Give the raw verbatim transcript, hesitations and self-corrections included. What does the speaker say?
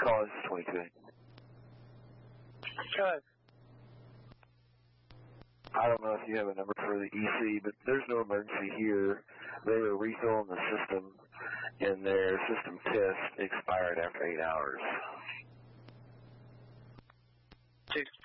call is twenty-two. Good. I don't know if you have a number for the E C, but there's no emergency here. They were refilling the system, and their system test expired after eight hours. Six